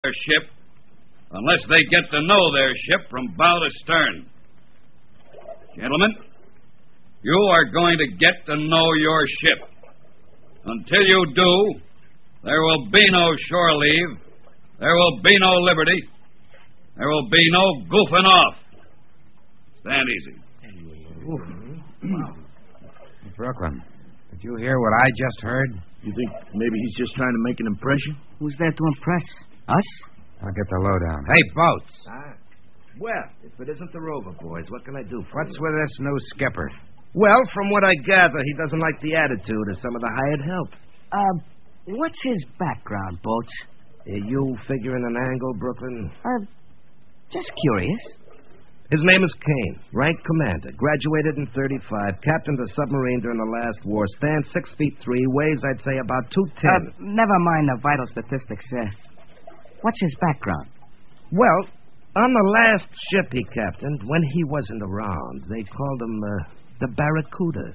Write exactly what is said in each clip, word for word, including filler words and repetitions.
their ship unless they get to know their ship from bow to stern. Gentlemen, you are going to get to know your ship. Until you do, there will be no shore leave. There will be no liberty. There will be no goofing off. Stand easy. Brooklyn, did you hear what I just heard? You think maybe he's just trying to make an impression? Who's there to impress? Us? I'll get the lowdown. Hey, boats. Ah. Well, if it isn't the Rover boys, what can I do for What's you? with this new skipper? Well, from what I gather, he doesn't like the attitude of some of the hired help. Uh, what's his background, Boats? Are you figuring an angle, Brooklyn? Uh, just curious. His name is Kane, rank commander, graduated in thirty-five, captained a submarine during the last war, stands six feet three, weighs, I'd say, about two ten. Uh, never mind the vital statistics, sir. What's his background? Well, on the last ship he captained, when he wasn't around, they called him uh, the Barracuda.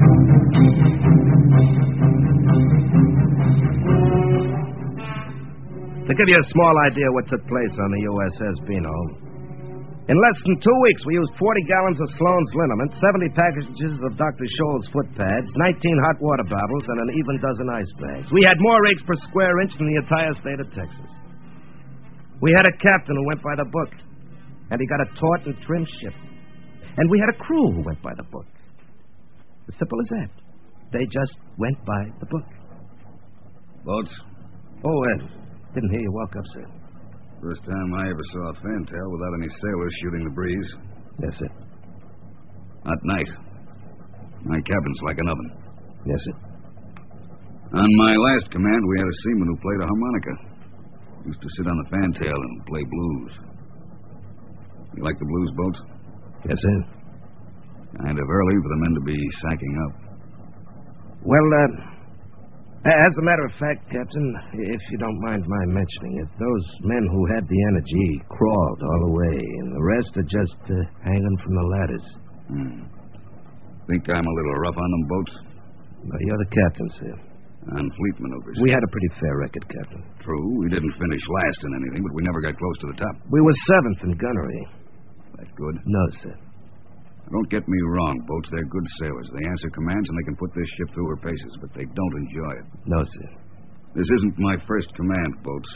To give you a small idea what took place on the U S S Beano, in less than two weeks, we used forty gallons of Sloan's liniment, seventy packages of Doctor Scholl's foot pads, nineteen hot water bottles, and an even dozen ice bags. We had more eggs per square inch than the entire state of Texas. We had a captain who went by the book, and he got a taut and trim ship. And we had a crew who went by the book. As simple as that. They just went by the book. Boats? Oh, Ed, didn't hear you walk up, sir. First time I ever saw a fantail without any sailors shooting the breeze. Yes, sir. At night. My cabin's like an oven. Yes, sir. On my last command, we had a seaman who played a harmonica. Used to sit on the fantail and play blues. You like the blues, Boats? Yes, sir. Kind of early for the men to be sacking up. Well, uh, as a matter of fact, Captain, if you don't mind my mentioning it, those men who had the energy crawled all the way, and the rest are just uh, hanging from the ladders. Hmm. Think I'm a little rough on them, Boats? Well, you're the captain, sir. On fleet maneuvers. We had a pretty fair record, Captain. True, we didn't finish last in anything, but we never got close to the top. We were seventh in gunnery. That good? No, sir. Don't get me wrong, Boats. They're good sailors. They answer commands and they can put this ship through her paces, but they don't enjoy it. No, sir. This isn't my first command, Boats.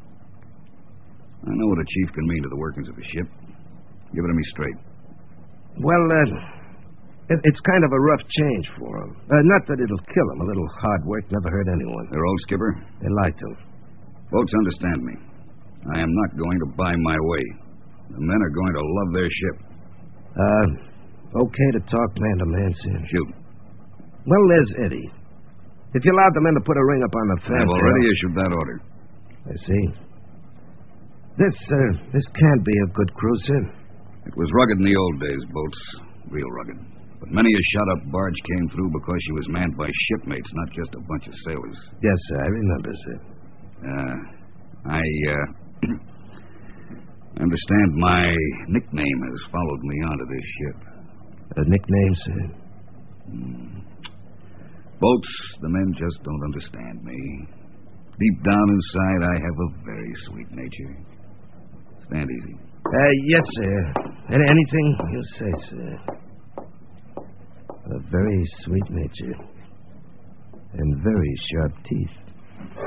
I know what a chief can mean to the workings of a ship. Give it to me straight. Well, uh, it, it's kind of a rough change for them. Uh, not that it'll kill them. A little hard work never hurt anyone. Their old skipper? They liked him. Boats, understand me. I am not going to buy my way. The men are going to love their ship. Uh, okay to talk man to man, sir. Shoot. Well, there's Eddie. If you allowed the men to put a ring up on the fan... I've already issued that order. I see. This, uh, this can be a good crew, sir. It was rugged in the old days, Boats. Real rugged. But many a shot-up barge came through because she was manned by shipmates, not just a bunch of sailors. Yes, sir. I remember, sir. Uh, I, uh... understand my nickname has followed me onto this ship. A nickname, sir? Hmm. Boats, the men just don't understand me. Deep down inside, I have a very sweet nature. Stand easy. Uh, yes, sir. Any, anything you say, sir. A very sweet nature. And very sharp teeth.